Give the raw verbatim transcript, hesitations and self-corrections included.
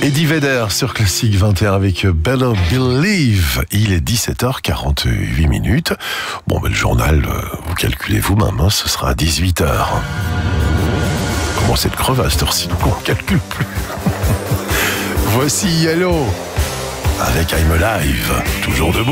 Eddie Vedder sur Classique vingt et un avec Better Believe. Il est dix-sept heures quarante-huit minutes. Bon, ben, le journal, vous calculez vous-même, hein, ce sera à dix-huit heures. Comment c'est de crever à cette heure-ci, donc on ne calcule plus. Voici Yellow avec I'm Alive, toujours debout.